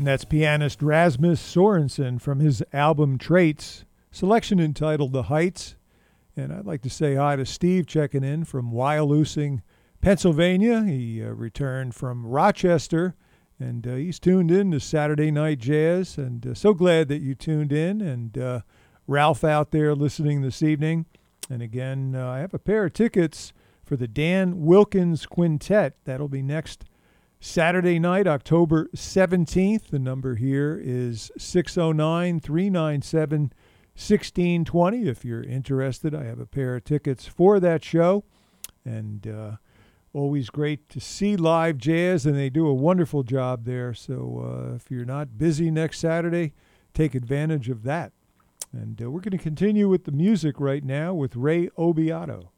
And that's pianist Rasmus Sorensen from his album Traits, selection entitled The Heights. And I'd like to say hi to Steve checking in from Wyalusing, Pennsylvania. He returned from Rochester, and he's tuned in to Saturday Night Jazz. And so glad that you tuned in. And Ralph out there listening this evening. And again, I have a pair of tickets for the Dan Wilkins Quintet. That'll be next Saturday night, October 17th. The number here is 609-397-1620. If you're interested, I have a pair of tickets for that show. And always great to see live jazz, and they do a wonderful job there. So if you're not busy next Saturday, take advantage of that. And we're going to continue with the music right now with Ray Obiato.